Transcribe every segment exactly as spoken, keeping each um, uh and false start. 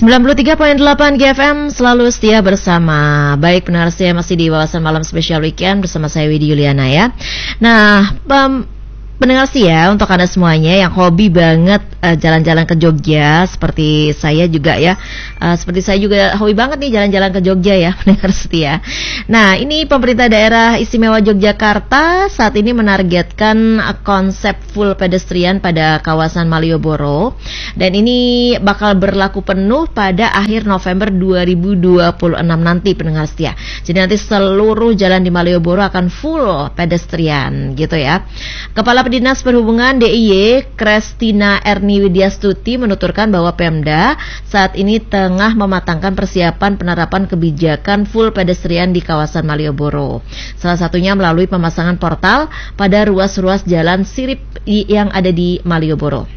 sembilan puluh tiga koma delapan G F M selalu setia bersama. Baik, pendengar setia masih di Wawasan Malam Spesial Weekend bersama saya Widi Yuliana ya. Nah, um, pendengar setia untuk Anda semuanya yang hobi banget uh, jalan-jalan ke Jogja seperti saya juga ya. Uh, seperti saya juga hobi banget nih jalan-jalan ke Jogja ya, pendengar setia. Nah, ini pemerintah daerah istimewa Yogyakarta saat ini menargetkan uh, konsep full pedestrian pada kawasan Malioboro. Dan ini bakal berlaku penuh pada akhir November dua ribu dua puluh enam nanti, pendengar setia. Jadi nanti seluruh jalan di Malioboro akan full pedestrian gitu ya. Kepala Dinas Perhubungan D I Y Krestina Erni Widyastuti menuturkan bahwa Pemda saat ini tengah mematangkan persiapan penerapan kebijakan full pedestrian di kawasan Malioboro. Salah satunya melalui pemasangan portal pada ruas-ruas jalan sirip yang ada di Malioboro.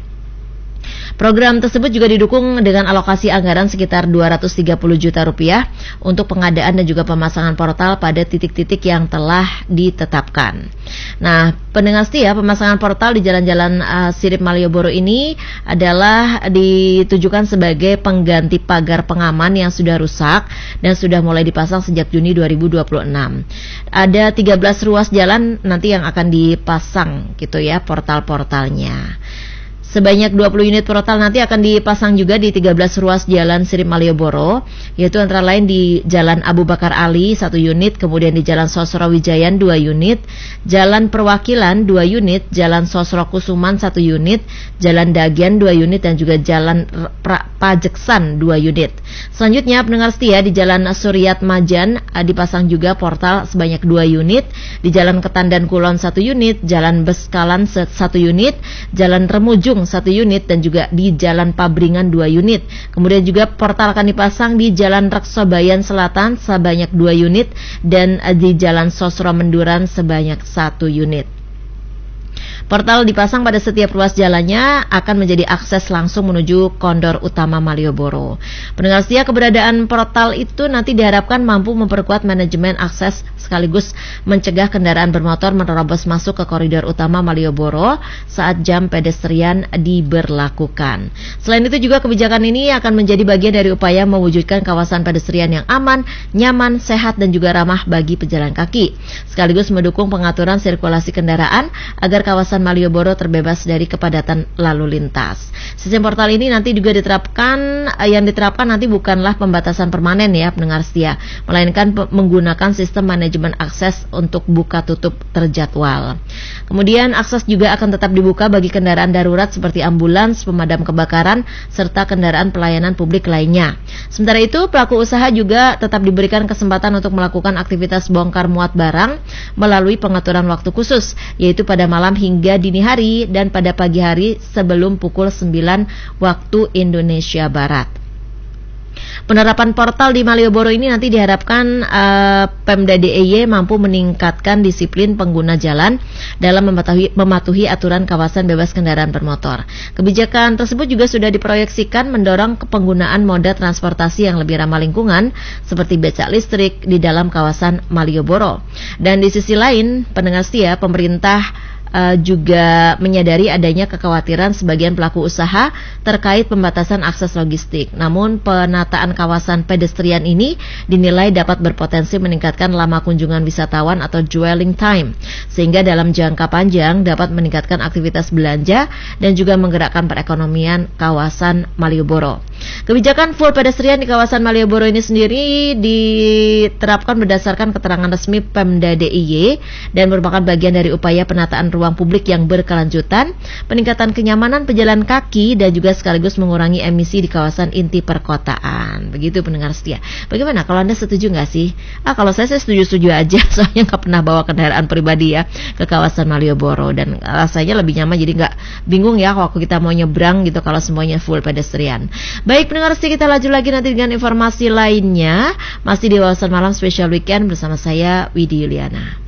Program tersebut juga didukung dengan alokasi anggaran sekitar dua ratus tiga puluh juta rupiah untuk pengadaan dan juga pemasangan portal pada titik-titik yang telah ditetapkan. Nah, pendengar setia, pemasangan portal di jalan-jalan uh, sirip Malioboro ini adalah ditujukan sebagai pengganti pagar pengaman yang sudah rusak dan sudah mulai dipasang sejak Juni dua ribu dua puluh enam. Ada tiga belas ruas jalan nanti yang akan dipasang gitu ya portal-portalnya. Sebanyak dua puluh unit portal nanti akan dipasang juga di tiga belas ruas jalan sirip Malioboro, yaitu antara lain di Jalan Abu Bakar Ali satu unit, kemudian di Jalan Sosro Wijayan dua unit, Jalan Perwakilan dua unit, Jalan Sosro Kusuman satu unit, Jalan Dagian dua unit, dan juga Jalan pra- Pajeksan dua unit. Selanjutnya, pendengar setia, di Jalan Suryat Majan uh, dipasang juga portal sebanyak dua unit, di Jalan Ketandan Kulon satu unit, Jalan Beskalan satu unit, Jalan Remujung satu unit, dan juga di Jalan Pabringan dua unit. Kemudian juga portal akan dipasang di Jalan Reksobayan Selatan sebanyak dua unit dan di Jalan Sosro Menduran sebanyak satu unit. Portal dipasang pada setiap ruas jalannya akan menjadi akses langsung menuju Kondor Utama Malioboro. Pendengar setia, keberadaan portal itu nanti diharapkan mampu memperkuat manajemen akses sekaligus mencegah kendaraan bermotor menerobos masuk ke koridor utama Malioboro saat jam pedestrian diberlakukan. Selain itu juga kebijakan ini akan menjadi bagian dari upaya mewujudkan kawasan pedestrian yang aman, nyaman, sehat, dan juga ramah bagi pejalan kaki, sekaligus mendukung pengaturan sirkulasi kendaraan agar kawasan Malioboro terbebas dari kepadatan lalu lintas. Sistem portal ini nanti juga diterapkan, yang diterapkan nanti bukanlah pembatasan permanen ya pendengar setia, melainkan pe- menggunakan sistem manajemen akses untuk buka tutup terjadwal. Kemudian akses juga akan tetap dibuka bagi kendaraan darurat seperti ambulans, pemadam kebakaran, serta kendaraan pelayanan publik lainnya. Sementara itu, pelaku usaha juga tetap diberikan kesempatan untuk melakukan aktivitas bongkar muat barang melalui pengaturan waktu khusus, yaitu pada malam hingga dini hari dan pada pagi hari sebelum pukul sembilan waktu Indonesia Barat. Penerapan portal di Malioboro ini nanti diharapkan uh, Pemda D I Y mampu meningkatkan disiplin pengguna jalan dalam mematuhi, mematuhi aturan kawasan bebas kendaraan bermotor. Kebijakan tersebut juga sudah diproyeksikan mendorong penggunaan moda transportasi yang lebih ramah lingkungan seperti becak listrik di dalam kawasan Malioboro. Dan di sisi lain, pendengar setia, pemerintah Uh, juga menyadari adanya kekhawatiran sebagian pelaku usaha terkait pembatasan akses logistik. Namun penataan kawasan pedestrian ini dinilai dapat berpotensi meningkatkan lama kunjungan wisatawan atau dwelling time, sehingga dalam jangka panjang dapat meningkatkan aktivitas belanja dan juga menggerakkan perekonomian kawasan Malioboro. Kebijakan full pedestrian di kawasan Malioboro ini sendiri diterapkan berdasarkan keterangan resmi Pemda D I Y dan merupakan bagian dari upaya penataan ruang ruang publik yang berkelanjutan, peningkatan kenyamanan pejalan kaki, dan juga sekaligus mengurangi emisi di kawasan inti perkotaan. Begitu pendengar setia. Bagaimana kalau Anda setuju nggak sih? Ah, kalau saya, saya setuju-setuju aja, soalnya nggak pernah bawa kendaraan pribadi ya ke kawasan Malioboro, dan rasanya lebih nyaman, jadi nggak bingung ya waktu kita mau nyebrang gitu kalau semuanya full pedestrian. Baik pendengar setia, kita lanjut lagi nanti dengan informasi lainnya, masih di Wawasan Malam Spesial Weekend bersama saya Widi Yuliana.